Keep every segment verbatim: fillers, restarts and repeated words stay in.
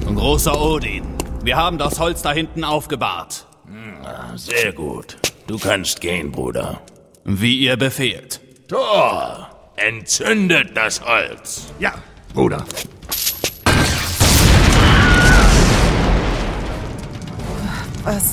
Großer Odin, wir haben das Holz da hinten aufgebahrt. Sehr gut. Du kannst gehen, Bruder. Wie ihr befehlt. Thor, entzündet das Holz. Ja, Bruder. Was?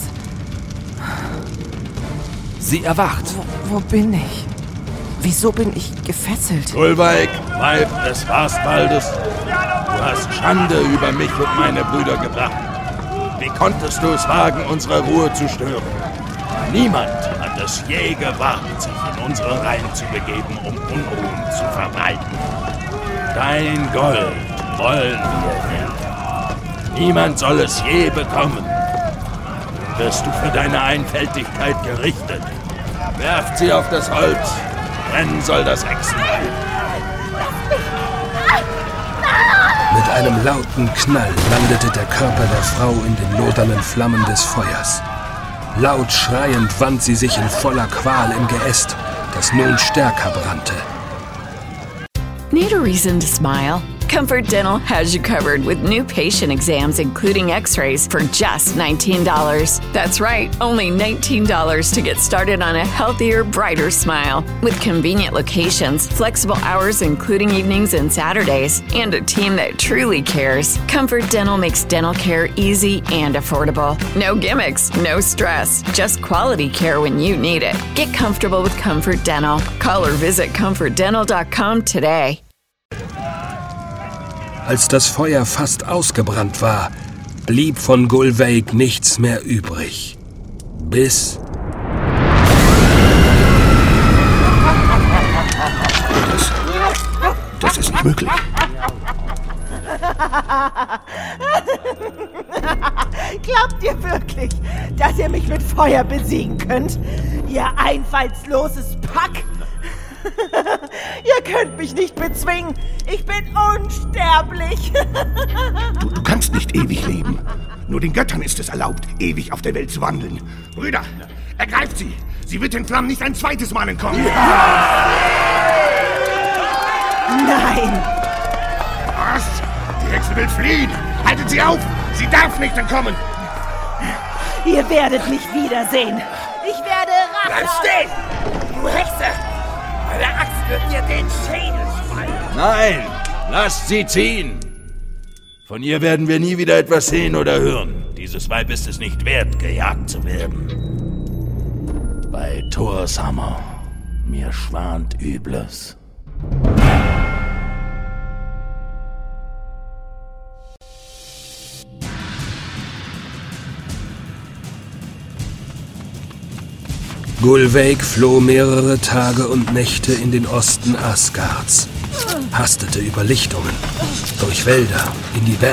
Sie erwacht. Wo, wo bin ich? Wieso bin ich gefesselt? Gullveig, Weib des Fastwaldes, du hast Schande über mich und meine Brüder gebracht. Wie konntest du es wagen, unsere Ruhe zu stören? Niemand hat es je gewagt, sich in unsere Reihen zu begeben, um Unruhen zu verbreiten. Dein Gold wollen wir nicht. Niemand soll es je bekommen. Nun wirst du für deine Einfältigkeit gerichtet. Werft sie auf das Holz. Brennen soll das Hexenreich. Mit einem lauten Knall landete der Körper der Frau in den lodernden Flammen des Feuers. Laut schreiend wand sie sich in voller Qual im Geäst, das nun stärker brannte. Need a reason to smile? Comfort Dental has you covered with new patient exams, including x-rays, for just nineteen dollars. That's right, only nineteen dollars to get started on a healthier, brighter smile. With convenient locations, flexible hours including evenings and Saturdays, and a team that truly cares, Comfort Dental makes dental care easy and affordable. No gimmicks, no stress, just quality care when you need it. Get comfortable with Comfort Dental. Call or visit comfort dental dot com today. Als das Feuer fast ausgebrannt war, blieb von Gullveig nichts mehr übrig. Bis... Das, das ist nicht möglich. Glaubt ihr wirklich, dass ihr mich mit Feuer besiegen könnt? Ihr einfallsloses Pack? Ihr könnt mich nicht bezwingen. Ich bin unsterblich. Du, du kannst nicht ewig leben. Nur den Göttern ist es erlaubt, ewig auf der Welt zu wandeln. Brüder, ergreift sie. Sie wird den Flammen nicht ein zweites Mal entkommen. Ja. Nein. Was? Die Hexe will fliehen. Haltet sie auf. Sie darf nicht entkommen. Ihr werdet mich wiedersehen. Ich werde Rache... Bleib stehen! Du Hexe! Meine Axt wird dir den Schädel spalten. Nein, lasst sie ziehen. Von ihr werden wir nie wieder etwas sehen oder hören. Dieses Weib ist es nicht wert, gejagt zu werden. Bei Thors Hammer, mir schwant Übles. Gullveig floh mehrere Tage und Nächte in den Osten Asgards, hastete über Lichtungen, durch Wälder, in die Berge.